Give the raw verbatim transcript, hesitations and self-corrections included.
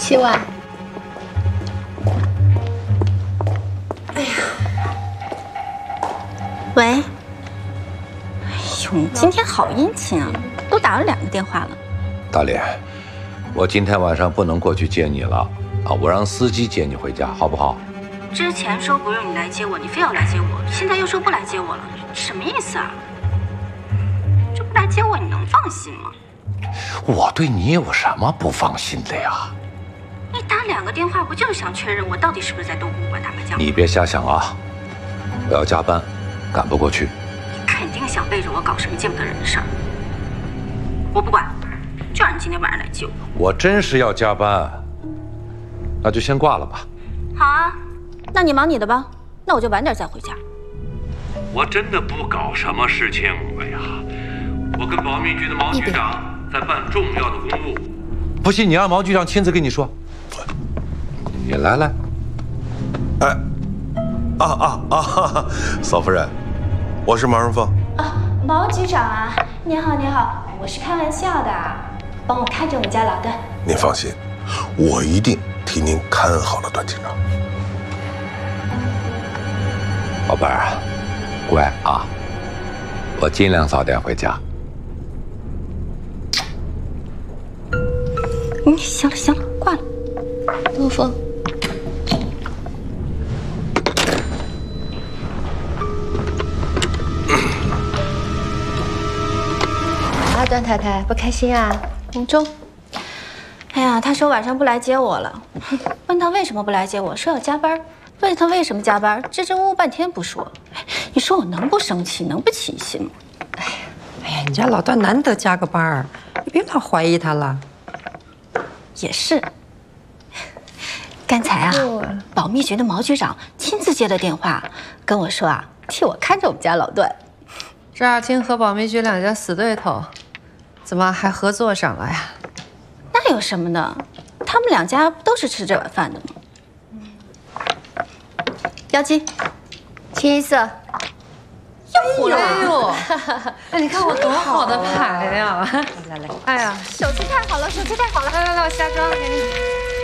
七万。 哎呀，喂。哎呦，你今天好殷勤啊，都打了两个电话了。 大脸，我今天晚上不能过去接你了啊，我让司机接你回家，好不好？ 之前说不用你来接我，你非要来接我，现在又说不来接我了，什么意思啊？这不来接我，你能放心吗？ 我对你有什么不放心的呀？ 你打两个电话不就是想确认我到底是不是在东湖馆打麻将？ 你别瞎想啊！我要加班，赶不过去。 你肯定想背着我搞什么见不得人的事儿。我不管，就让你今天晚上来接我。 我真是要加班，那就先挂了吧。 好啊，那你忙你的吧，那我就晚点再回家。 我真的不搞什么事情，哎呀，我跟保密局的毛局长在办重要的公务。 不信你让毛局长亲自跟你说。你来来。 哎，啊啊啊！嫂夫人，我是毛人凤。 啊，毛局长啊，您好您好，我是开玩笑的，帮我看着我们家老段。 您放心，我一定替您看好了段警长。 宝贝儿，乖啊，我尽量早点回家。 嗯，行了行了，挂了。 陆枫，啊，段太太不开心啊？ 红中，哎呀，他说晚上不来接我了。问他为什么不来接我，说要加班。问他为什么加班，支支吾吾半天不说。你说我能不生气，能不起心吗？ 哎呀，哎呀，你家老段难得加个班儿，你别老怀疑他了。 也是。刚才啊，保密局的毛局长亲自接的电话，跟我说啊，替我看着我们家老段。 赵亚青和保密局两家死对头，怎么还合作上了呀？ 那有什么呢？他们两家不都是吃这碗饭的吗？妖姬，清一色。又胡了！ 哎呦，哎，你看我多好的牌呀！来来来，哎呀， 手气太好了，手气太好了！ 来来来，我下妆给你。